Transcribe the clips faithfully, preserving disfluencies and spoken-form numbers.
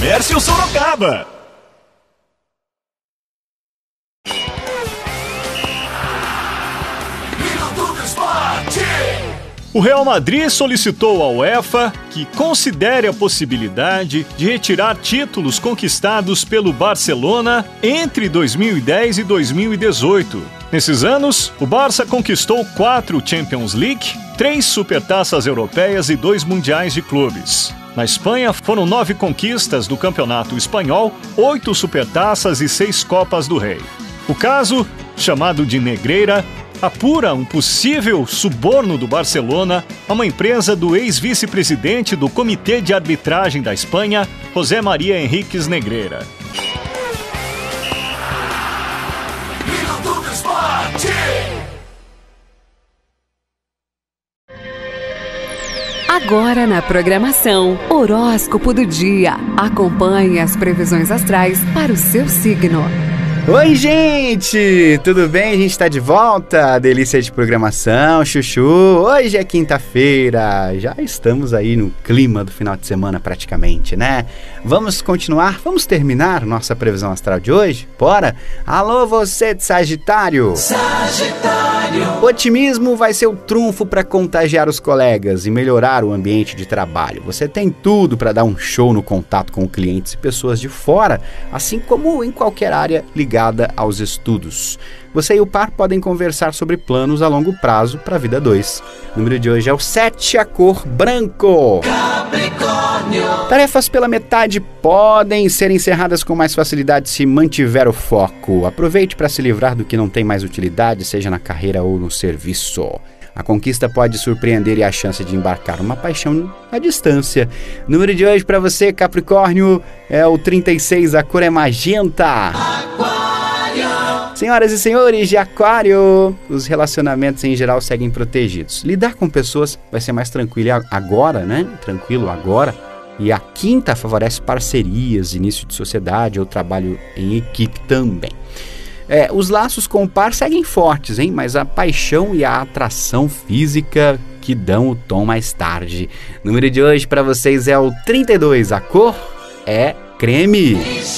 Comércio Sorocaba. O Real Madrid solicitou à UEFA que considere a possibilidade de retirar títulos conquistados pelo Barcelona entre dois mil e dez e dois mil e dezoito. Nesses anos, o Barça conquistou quatro Champions League, três Supertaças Europeias e dois Mundiais de Clubes. Na Espanha, foram nove conquistas do Campeonato Espanhol, oito Supertaças e seis Copas do Rei. O caso, chamado de Negreira, apura um possível suborno do Barcelona a uma empresa do ex-vice-presidente do Comitê de Arbitragem da Espanha, José María Henríquez Negreira. Agora na programação, Horóscopo do Dia. Acompanhe as previsões astrais para o seu signo. Oi, gente! Tudo bem? A gente tá de volta. Delícia de programação, chuchu. Hoje é quinta-feira. Já estamos aí no clima do final de semana praticamente, né? Vamos continuar? Vamos terminar nossa previsão astral de hoje? Bora? Alô, você de Sagitário! Sagitário! Otimismo vai ser o trunfo para contagiar os colegas e melhorar o ambiente de trabalho. Você tem tudo para dar um show no contato com clientes e pessoas de fora, assim como em qualquer área ligada aos estudos. Você e o par podem conversar sobre planos a longo prazo para a vida dois. O número de hoje é o sete, a cor branco. Capricórnio. Tarefas pela metade podem ser encerradas com mais facilidade se mantiver o foco. Aproveite para se livrar do que não tem mais utilidade, seja na carreira ou no serviço. A conquista pode surpreender e a chance de embarcar uma paixão à distância. O número de hoje para você, Capricórnio, é o trinta e seis, a cor é magenta. Aquário. Senhoras e senhores de Aquário, os relacionamentos em geral seguem protegidos. Lidar com pessoas vai ser mais tranquilo agora, né? Tranquilo agora. E a quinta favorece parcerias, início de sociedade ou trabalho em equipe também. É, os laços com o par seguem fortes, hein? Mas a paixão e a atração física que dão o tom mais tarde. O número de hoje para vocês é o trinta e dois, a cor é creme.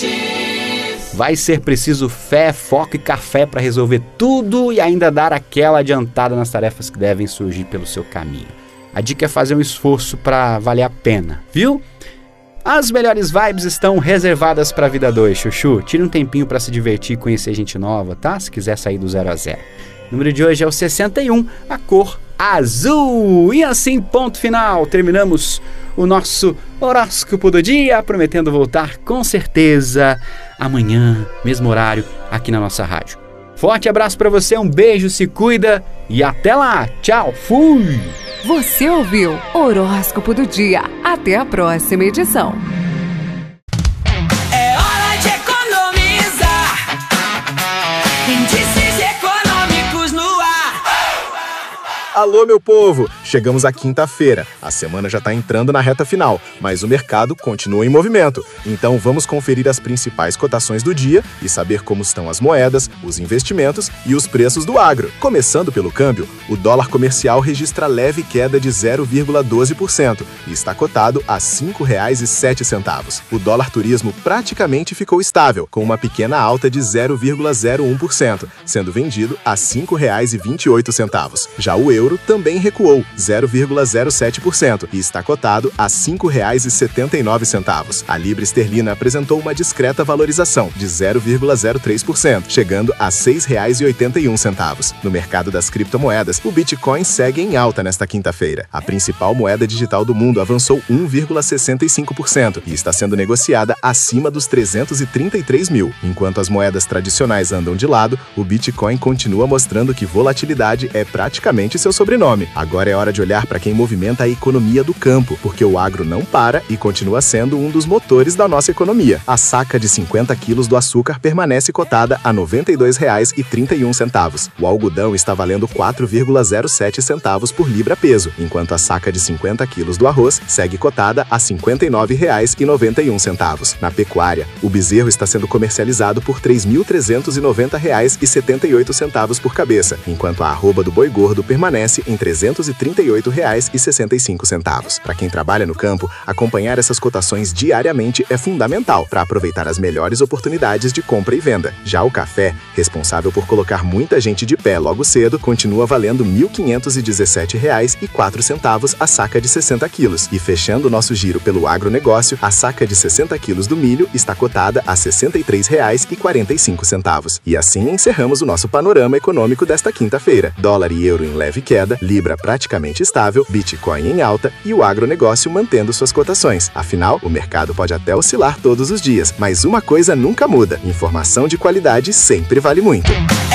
Vai ser preciso fé, foco e café para resolver tudo e ainda dar aquela adiantada nas tarefas que devem surgir pelo seu caminho. A dica é fazer um esforço para valer a pena, viu? As melhores vibes estão reservadas para a vida dois, chuchu. Tire um tempinho para se divertir e conhecer gente nova, tá? Se quiser sair do zero a zero. O número de hoje é o sessenta e um, a cor azul. E assim, ponto final. Terminamos o nosso horóscopo do dia, prometendo voltar com certeza amanhã, mesmo horário, aqui na nossa rádio. Forte abraço para você, um beijo, se cuida e até lá. Tchau, fui! Você ouviu Horóscopo do Dia. Até a próxima edição. É hora de economizar. Índices econômicos no ar. Alô, meu povo! Chegamos à quinta-feira. A semana já está entrando na reta final, mas o mercado continua em movimento. Então vamos conferir as principais cotações do dia e saber como estão as moedas, os investimentos e os preços do agro. Começando pelo câmbio, o dólar comercial registra leve queda de zero vírgula doze por cento e está cotado a cinco reais e sete centavos. O dólar turismo praticamente ficou estável, com uma pequena alta de zero vírgula zero um por cento, sendo vendido a cinco reais e vinte e oito centavos. Já o euro também recuou zero vírgula zero sete por cento e está cotado a cinco reais e setenta e nove centavos. A libra esterlina apresentou uma discreta valorização de zero vírgula zero três por cento, chegando a seis reais e oitenta e um centavos. No mercado das criptomoedas, o Bitcoin segue em alta nesta quinta-feira. A principal moeda digital do mundo avançou um vírgula sessenta e cinco por cento e está sendo negociada acima dos trezentos e trinta e três mil. Enquanto as moedas tradicionais andam de lado, o Bitcoin continua mostrando que volatilidade é praticamente seu sobrenome. Agora é hora de olhar para quem movimenta a economia do campo, porque o agro não para e continua sendo um dos motores da nossa economia. A saca de cinquenta quilos do açúcar permanece cotada a noventa e dois reais e trinta e um centavos. O algodão está valendo quatro vírgula zero sete centavos por libra-peso, enquanto a saca de cinquenta quilos do arroz segue cotada a cinquenta e nove reais e noventa e um centavos. Na pecuária, o bezerro está sendo comercializado por três mil trezentos e noventa reais e setenta e oito centavos por cabeça, enquanto a arroba do boi gordo permanece em trezentos e trinta trinta e oito reais e sessenta e cinco centavos. Para quem trabalha no campo, acompanhar essas cotações diariamente é fundamental para aproveitar as melhores oportunidades de compra e venda. Já o café, responsável por colocar muita gente de pé logo cedo, continua valendo mil quinhentos e dezessete reais e quatro centavos a saca de sessenta quilos. E fechando o nosso giro pelo agronegócio, a saca de sessenta quilos do milho está cotada a sessenta e três reais e quarenta e cinco centavos. E assim encerramos o nosso panorama econômico desta quinta-feira. Dólar e euro em leve queda, libra praticamente estável, Bitcoin em alta e o agronegócio mantendo suas cotações. Afinal, o mercado pode até oscilar todos os dias, mas uma coisa nunca muda: informação de qualidade sempre vale muito.